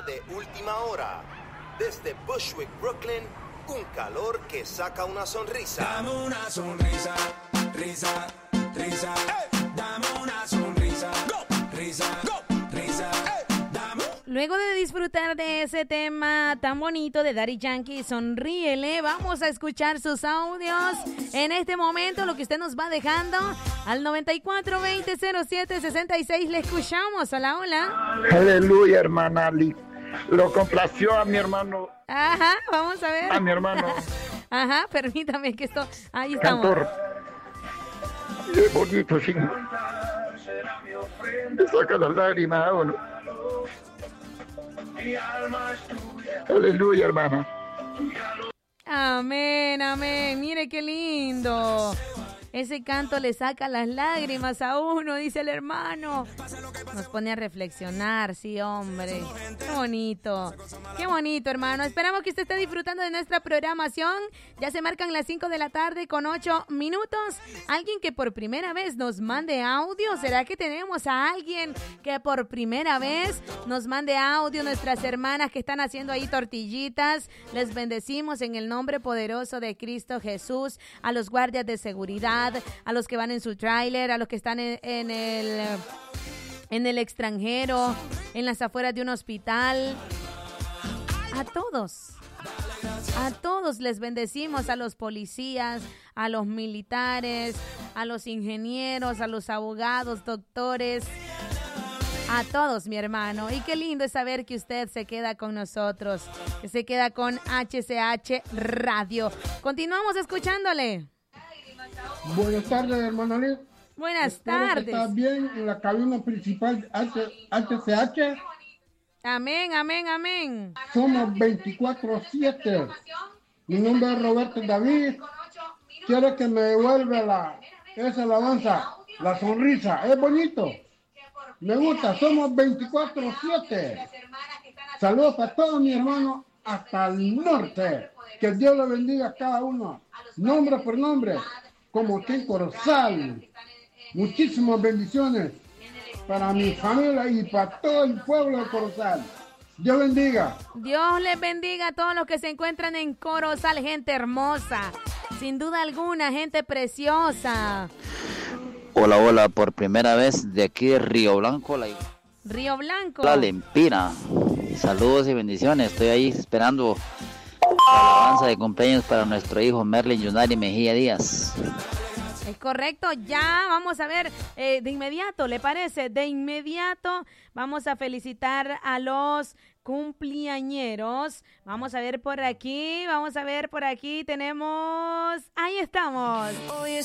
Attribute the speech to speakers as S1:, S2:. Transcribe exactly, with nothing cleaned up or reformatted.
S1: tema de última hora. Desde Bushwick, Brooklyn, un calor que saca una sonrisa.
S2: Dame una sonrisa, risa, risa. Hey. Dame una sonrisa, go, risa, go, risa. Hey. Dame.
S3: Luego de disfrutar de ese tema tan bonito de Daddy Yankee, Sonríele, vamos a escuchar sus audios. En este momento, lo que usted nos va dejando al noventa y cuatro veinte cero siete sesenta y seis. Le escuchamos. Hola, hola.
S4: Aleluya, hermana Ali. Lo complació a mi hermano.
S3: Ajá, vamos a ver.
S4: A mi hermano.
S3: Ajá, permítame que esto... Ahí estamos.
S4: Cantor. Qué bonito, sí. Me saca las lágrimas a uno. Aleluya, hermana.
S3: Amén, amén. Mire qué lindo. Ese canto le saca las lágrimas a uno, dice el hermano. Nos pone a reflexionar, sí, hombre. Qué bonito. Qué bonito, hermano. Esperamos que usted esté disfrutando de nuestra programación. Ya se marcan las cinco de la tarde con ocho minutos. Alguien que por primera vez nos mande audio. ¿Será que tenemos a alguien que por primera vez nos mande audio? Nuestras hermanas que están haciendo ahí tortillitas. Les bendecimos en el nombre poderoso de Cristo Jesús. A los guardias de seguridad, a los que van en su tráiler, a los que están en, en el en el extranjero, en las afueras de un hospital. A todos, a todos les bendecimos, a los policías, a los militares, a los ingenieros, a los abogados, doctores, a todos, mi hermano. Y qué lindo es saber que usted se queda con nosotros, que se queda con H C H Radio. Continuamos escuchándole.
S5: Buenas tardes, hermano Lee.
S3: Buenas
S5: Espero
S3: tardes.
S5: Que estás bien en la cabina principal H C H.
S3: Amén, amén, amén.
S5: Somos veinticuatro siete. Mi nombre es Roberto David. Quiero que me devuelva la, esa alabanza, la sonrisa. Es bonito. Me gusta. Somos veinticuatro siete. Saludos a todos mis hermanos hasta el norte. Que Dios los bendiga a cada uno. Nombre por nombre. Como aquí en Corozal. Muchísimas bendiciones para mi familia y para todo el pueblo de Corozal. Dios bendiga.
S3: Dios les bendiga a todos los que se encuentran en Corozal, gente hermosa. Sin duda alguna, gente preciosa.
S6: Hola, hola, por primera vez de aquí de Río Blanco, la
S3: Río Blanco.
S6: La Lempira. Saludos y bendiciones. Estoy ahí esperando la alabanza de cumpleaños para nuestro hijo Merlin Yunari Mejía Díaz.
S3: Es correcto, ya vamos a ver eh, de inmediato, ¿le parece? De inmediato vamos a felicitar a los cumpleañeros. Vamos a ver por aquí, vamos a ver por aquí, tenemos... Ahí estamos.